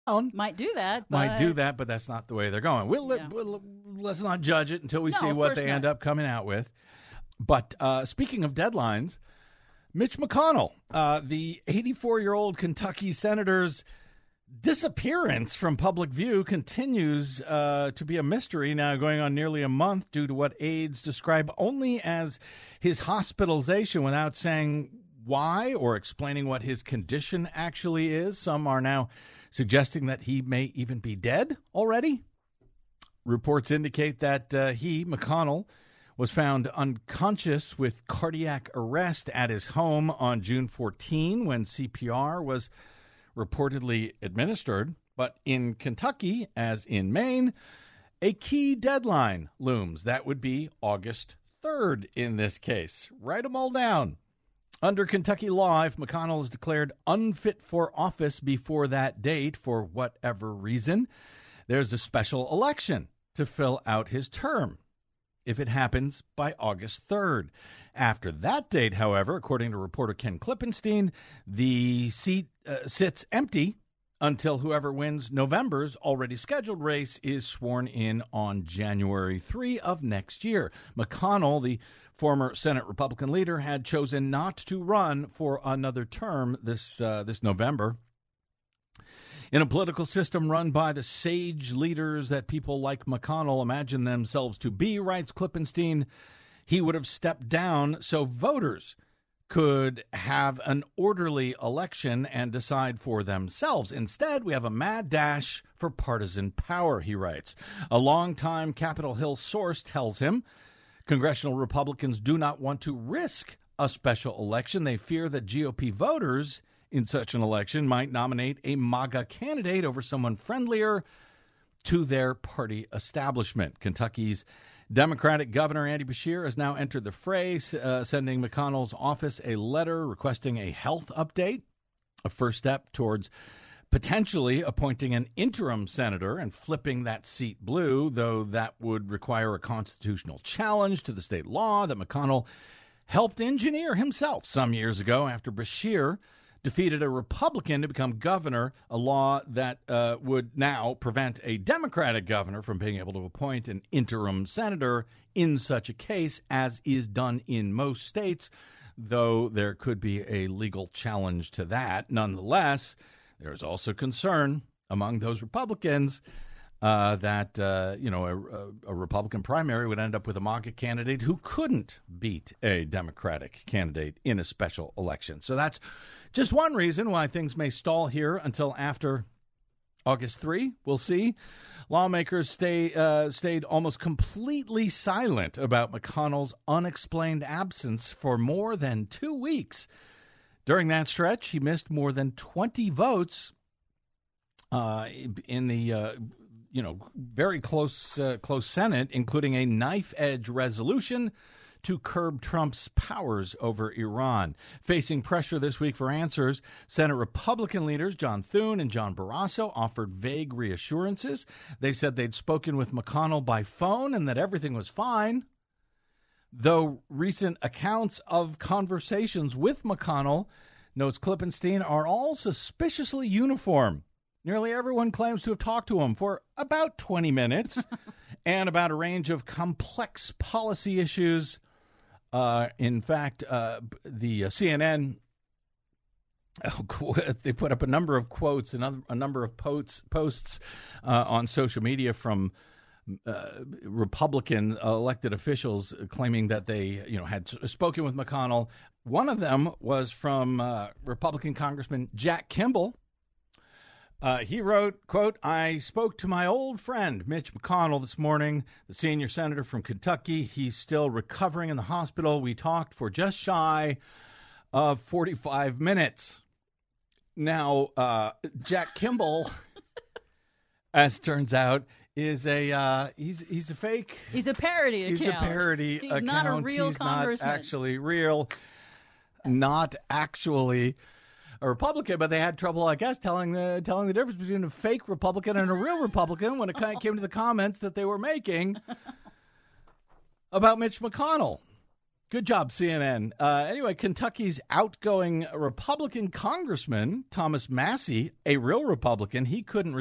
Might do that, but that's not the way they're going. Let's not judge it until we see what they end up coming out with. But speaking of deadlines, Mitch McConnell, the 84-year-old Kentucky senator's disappearance from public view continues to be a mystery now, going on nearly a month due to what aides describe only as his hospitalization without saying why or explaining what his condition actually is. Some are now suggesting that he may even be dead already. Reports indicate that McConnell, was found unconscious with cardiac arrest at his home on June 14 when CPR was reportedly administered. But in Kentucky, as in Maine, a key deadline looms. That would be August 3rd in this case. Write them all down. Under Kentucky law, if McConnell is declared unfit for office before that date for whatever reason, there's a special election to fill out his term if it happens by August 3rd. After that date, however, according to reporter Ken Klippenstein, the seat sits empty until whoever wins November's already scheduled race is sworn in on January 3 of next year. McConnell, the former Senate Republican leader, had chosen not to run for another term this November. In a political system run by the sage leaders that people like McConnell imagine themselves to be, writes Klippenstein, he would have stepped down so voters could have an orderly election and decide for themselves. Instead, we have a mad dash for partisan power, he writes. A longtime Capitol Hill source tells him congressional Republicans do not want to risk a special election. They fear that GOP voters in such an election might nominate a MAGA candidate over someone friendlier to their party establishment. Kentucky's Democratic Governor Andy Beshear has now entered the fray, sending McConnell's office a letter requesting a health update, a first step towards potentially appointing an interim senator and flipping that seat blue, though that would require a constitutional challenge to the state law that McConnell helped engineer himself some years ago after Beshear defeated a Republican to become governor, a law that would now prevent a Democratic governor from being able to appoint an interim senator in such a case, as is done in most states, though there could be a legal challenge to that. Nonetheless, there's also concern among those Republicans that a Republican primary would end up with a MAGA candidate who couldn't beat a Democratic candidate in a special election. So that's just one reason why things may stall here until after August 3. We'll see. Lawmakers stayed almost completely silent about McConnell's unexplained absence for more than 2 weeks. During that stretch, he missed more than 20 votes in the very close Senate, including a knife-edge resolution to curb Trump's powers over Iran. Facing pressure this week for answers, Senate Republican leaders John Thune and John Barrasso offered vague reassurances. They said they'd spoken with McConnell by phone and that everything was fine, though recent accounts of conversations with McConnell, notes Klippenstein, are all suspiciously uniform. Nearly everyone claims to have talked to him for about 20 minutes and about a range of complex policy issues. In fact, the CNN, they put up a number of quotes, a number of posts on social media from Republican elected officials claiming that they, had spoken with McConnell. One of them was from Republican Congressman Jack Kimball. He wrote, quote, "I spoke to my old friend Mitch McConnell this morning, the senior senator from Kentucky. He's still recovering in the hospital. We talked for just shy of 45 minutes. Now, Jack Kimball, as it turns out, is he's a fake. He's a parody account. He's a parody account. He's not a real He's congressman. not actually real. Not actually a Republican, but they had trouble, I guess, telling the difference between a fake Republican and a real Republican when it came to the comments that they were making about Mitch McConnell. Good job, CNN. Anyway, Kentucky's outgoing Republican congressman, Thomas Massie, a real Republican, he couldn't